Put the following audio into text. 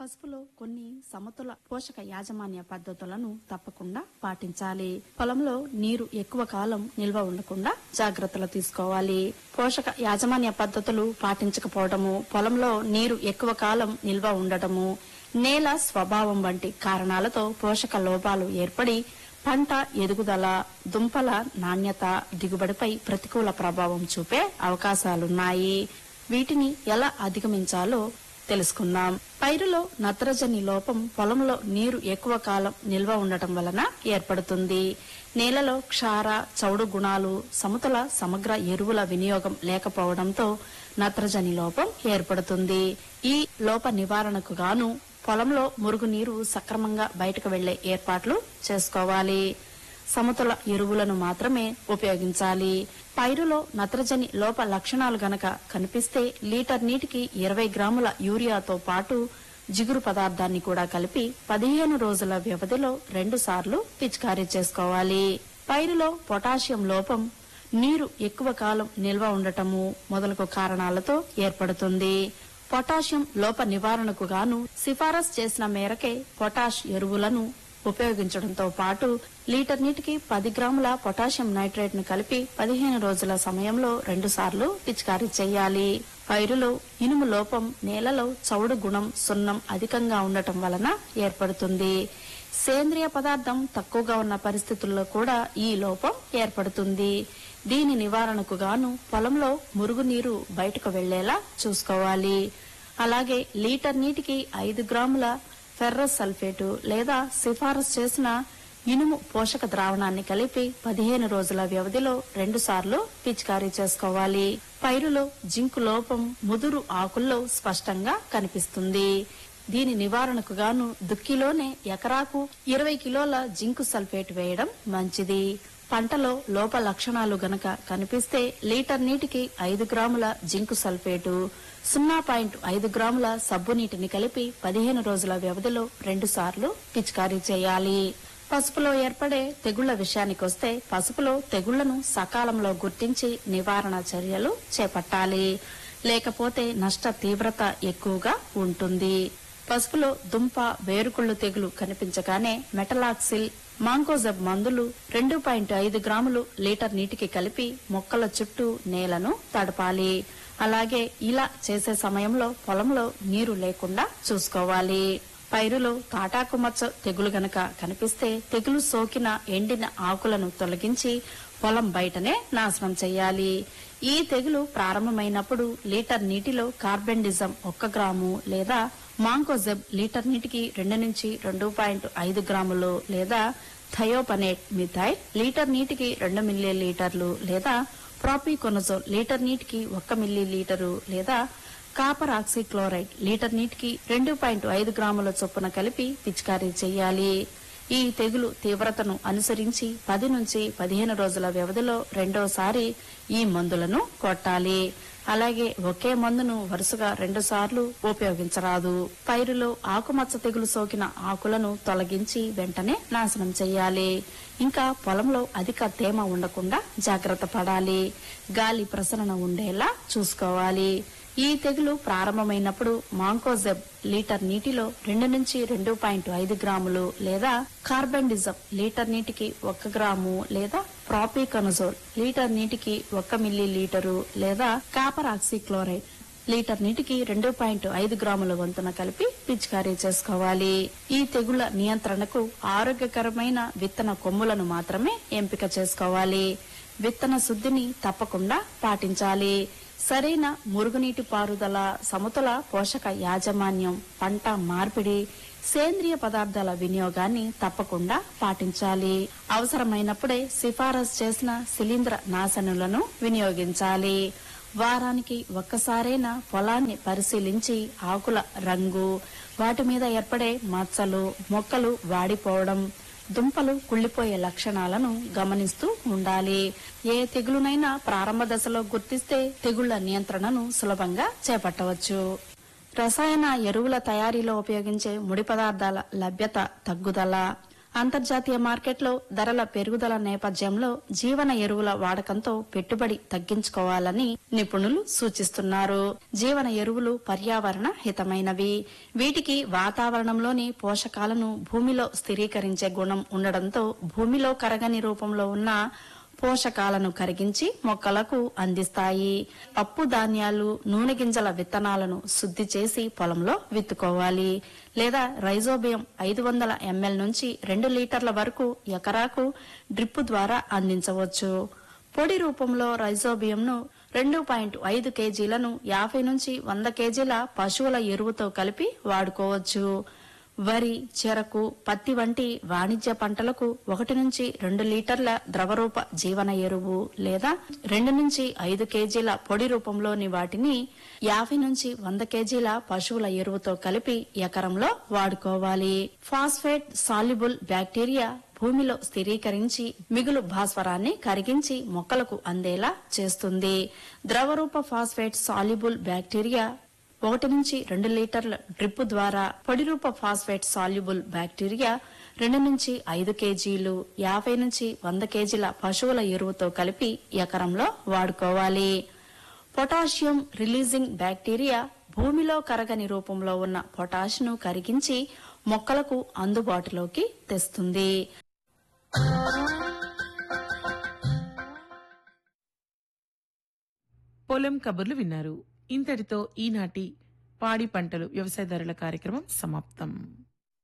పసుపులో కొన్ని సమతుల పోషక యాజమాన్య పద్ధతులను తప్పకుండా పాటించాలి. పొలంలో నీరు ఎక్కువ కాలం నిల్వ ఉండకుండా జాగ్రత్తలు తీసుకోవాలి. పోషక యాజమాన్య పద్ధతులు పాటించకపోవడము, పొలంలో నీరు ఎక్కువ కాలం నిల్వ ఉండటము, నేల స్వభావం వంటి కారణాలతో పోషక లోపాలు ఏర్పడి పంట ఎదుగుదల, దుంపల నాణ్యత, దిగుబడిపై ప్రతికూల ప్రభావం చూపే అవకాశాలున్నాయి. వీటిని ఎలా అధిగమించాలో తెలుసుకుందాం. పైరులో నత్రజని లోపం పొలంలో నీరు ఎక్కువ కాలం నిల్వ ఉండటం వలన ఏర్పడుతుంది. నేలలో క్షార, చౌడు గుణాలు, సమతుల సమగ్ర ఎరువుల వినియోగం లేకపోవడంతో నత్రజని లోపం ఏర్పడుతుంది. ఈ లోప నివారణకు గాను పొలంలో మురుగునీరు సక్రమంగా బయటకు వెళ్లే ఏర్పాట్లు చేసుకోవాలి. సమతుల ఎరువులను మాత్రమే ఉపయోగించాలి. పైరులో నత్రజని లోప లక్షణాలు గనక కనిపిస్తే లీటర్ నీటికి 20 గ్రాముల యూరియాతో పాటు జిగురు పదార్థాన్ని కూడా కలిపి 15 రోజుల వ్యవధిలో 2 సార్లు పిచికారీ చేసుకోవాలి. పైరులో పొటాషియం లోపం నీరు ఎక్కువ కాలం నిల్వ ఉండటము మొదలగు కారణాలతో ఏర్పడుతుంది. పొటాషియం లోప నివారణకు గాను సిఫారసు చేసిన మేరకే పొటాష్ ఎరువులను ఉపయోగించడంతో పాటు లీటర్ నీటికి 10 గ్రాముల పొటాషియం నైట్రేట్ ను కలిపి 15 రోజుల సమయంలో 2 సార్లు పిచికారీ చేయాలి. పైరులో ఇనుము లోపం నేలలో చౌడు గుణం, సున్నం అధికంగా ఉండటం వలన ఏర్పడుతుంది. సేంద్రియ పదార్థం తక్కువగా ఉన్న పరిస్థితుల్లో కూడా ఈ లోపం ఏర్పడుతుంది. దీని నివారణకు గాను పొలంలో మురుగునీరు బయటకు వెళ్లేలా చూసుకోవాలి. అలాగే లీటర్ నీటికి 5 గ్రాముల ఫెర్రస్ సల్ఫేటు లేదా సిఫారసు చేసిన ఇనుము పోషక ద్రావణాన్ని కలిపి 15 రోజుల వ్యవధిలో 2 సార్లు పిచికారీ చేసుకోవాలి. పైరులో జింకు లోపం ముదురు ఆకుల్లో స్పష్టంగా కనిపిస్తుంది. దీని నివారణకు గాను దుక్కిలోనే ఎకరాకు 20 కిలోల జింకు సల్ఫేట్ వేయడం మంచిది. పంటలో లోప లక్షణాలు గనక కనిపిస్తే లీటర్ నీటికి 5 గ్రాముల జింకు సల్ఫేటు, 0.5 గ్రాముల సబ్బు నీటిని కలిపి 15 రోజుల వ్యవధిలో 2 సార్లు పిచికారీ చేయాలి. పసుపులో ఏర్పడే తెగుళ్ల విషయానికొస్తే పసుపులో తెగుళ్లను సకాలంలో గుర్తించి నివారణ చర్యలు చేపట్టాలి. లేకపోతే నష్ట తీవ్రత ఎక్కువగా ఉంటుంది. పసుపులో దుంప, వేరుకుళ్ళు తెగులు కనిపించగానే మెటలాక్సిల్, మాంకోజబ్ మందులు 2.5 గ్రాములు లీటర్ నీటికి కలిపి మొక్కల చుట్టూ నేలను తడపాలి. అలాగే ఇలా చేసే సమయంలో పొలంలో నీరు లేకుండా చూసుకోవాలి. పైరులో తాటాకు మచ్చ తెగులు గనక కనిపిస్తే తెగులు సోకిన ఎండిన ఆకులను తొలగించి పొలం బయటనే నాశనం చేయాలి. ఈ తెగులు ప్రారంభమైనప్పుడు లీటర్ నీటిలో కార్బెండిజం 1 గ్రాము లేదా మాంకోజెబ్ లీటర్ నీటికి 2 నుంచి 2.5 గ్రాములు లేదా థయోపనేట్ మిథైల్ లీటర్ నీటికి 2 మిల్లీలీటర్లు లేదా ప్రాపికొనజోల్ లీటర్ నీటికి 1 మిల్లీలీటరు లేదా కాపర్ ఆక్సీక్లోరైడ్ లీటర్ నీటికి 2.5 గ్రాముల చొప్పున కలిపి పిచికారీ చేయాలి. ఈ తెగులు తీవ్రతను అనుసరించి 10 నుంచి 15 రోజుల వ్యవధిలో రెండోసారి ఈ మందులను కొట్టాలి. అలాగే ఒకే మందును వరుసగా 2 సార్లు ఉపయోగించరాదు. పైరులో ఆకుమచ్చ తెగులు సోకిన ఆకులను తొలగించి వెంటనే నాశనం చేయాలి. ఇంకా పొలంలో అధిక తేమ ఉండకుండా జాగ్రత్త పడాలి. గాలి ప్రసరణ ఉండేలా చూసుకోవాలి. ఈ తెగులు ప్రారంభమైనప్పుడు మాంకోజెబ్ లీటర్ నీటిలో 2 నుంచి 2.5 గ్రాములు లేదా కార్బెండిజం లీటర్ నీటికి 1 గ్రాము లేదా ప్రాపికొనజోల్ లీటర్ నీటికి 1 మిల్లీలీటరు లేదా కాపర్ ఆక్సీక్లోరైడ్ లీటర్ నీటికి 2.5 గ్రాముల వంతున కలిపి పిచికారీ చేసుకోవాలి. ఈ తెగుళ్ల నియంత్రణకు ఆరోగ్యకరమైన విత్తన కొమ్ములను మాత్రమే ఎంపిక చేసుకోవాలి. విత్తన శుద్ధిని తప్పకుండా పాటించాలి. సరైన మురుగునీటి పారుదల, సమతుల పోషక యాజమాన్యం, పంట మార్పిడి, సేంద్రియ పదార్థాల వినియోగాన్ని తప్పకుండా పాటించాలి. అవసరమైనప్పుడే సిఫారసు చేసిన శిలీంద్ర నాశనులను వినియోగించాలి. వారానికి ఒక్కసారైనా పొలాన్ని పరిశీలించి ఆకుల రంగు, వాటి మీద ఏర్పడే మచ్చలు, మొక్కలు వాడిపోవడం, దుంపలు కుళ్లిపోయే లక్షణాలను గమనిస్తూ ఉండాలి. ఏ తెగులునైనా ప్రారంభ దశలో గుర్తిస్తే తెగుళ్ల నియంత్రణను సులభంగా చేపట్టవచ్చు. రసాయన ఎరువుల తయారీలో ఉపయోగించే ముడి పదార్థాల లభ్యత తగ్గుదల, అంతర్జాతీయ మార్కెట్లో ధరల పెరుగుదల నేపథ్యంలో జీవన ఎరువుల వాడకంతో పెట్టుబడి తగ్గించుకోవాలని నిపుణులు సూచిస్తున్నారు. జీవన ఎరువులు పర్యావరణ హితమైనవి. వీటికి వాతావరణంలోని పోషకాలను భూమిలో స్థిరీకరించే గుణం ఉండడంతో భూమిలో కరగని రూపంలో ఉన్న పోషకాలను కరిగించి మొక్కలకు అందిస్తాయి. పప్పు ధాన్యాలు, నూనె గింజల విత్తనాలను శుద్ధి చేసి పొలంలో విత్తుకోవాలి. లేదా రైజోబియం 500 ml నుంచి 2 లీటర్ల వరకు ఎకరాకు డ్రిప్ ద్వారా అందించవచ్చు. పొడి రూపంలో రైజోబియంను 2.5 కేజీలను 50 నుంచి 100 కేజీల పశువుల ఎరువుతో కలిపి వాడుకోవచ్చు. వరి, చెరకు, పత్తి వంటి వాణిజ్య పంటలకు 1 నుంచి 2 లీటర్ల ద్రవరూప జీవన ఎరువు లేదా 2 నుంచి 5 కేజీల పొడి రూపంలోని వాటిని 50 నుంచి 100 కేజీల పశువుల ఎరువుతో కలిపి ఎకరంలో వాడుకోవాలి. ఫాస్ఫేట్ సాల్యుబుల్ బ్యాక్టీరియా భూమిలో స్థిరీకరించి మిగులు భాస్వరాన్ని కరిగించి మొక్కలకు అందేలా చేస్తుంది. ద్రవరూప ఫాస్ఫేట్ సాల్యుబుల్ బ్యాక్టీరియా 1 నుంచి 2 లీటర్ల డ్రిప్ ద్వారా, పొడిరూప ఫాస్ఫేట్ సాల్యుబుల్ బ్యాక్టీరియా 2 నుంచి 5 కేజీలు 50 నుంచి 100 కేజీల పశువుల ఎరువుతో కలిపి ఎకరంలో వాడుకోవాలి. పొటాషియం రిలీజింగ్ బ్యాక్టీరియా భూమిలో కరగని రూపంలో ఉన్న పొటాషియం కరిగించి మొక్కలకు అందుబాటులోకి తెస్తుంది. పొలం కబుర్లు విన్నారు. ఇంతటితో ఈనాటి పాడి పంటలు వ్యవసాయదారుల కార్యక్రమం సమాప్తం.